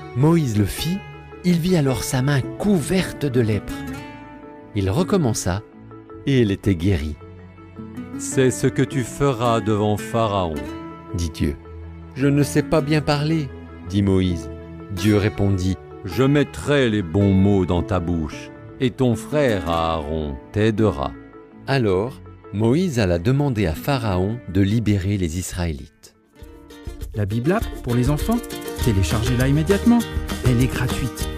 Moïse le fit, il vit alors sa main couverte de lèpre. Il recommença, et elle était guérie. « C'est ce que tu feras devant Pharaon, » dit Dieu. « Je ne sais pas bien parler, » dit Moïse. Dieu répondit, « Je mettrai les bons mots dans ta bouche, et ton frère Aaron t'aidera. » Alors, Moïse alla demander à Pharaon de libérer les Israélites. La Bible App pour les enfants, téléchargez-la immédiatement. Elle est gratuite.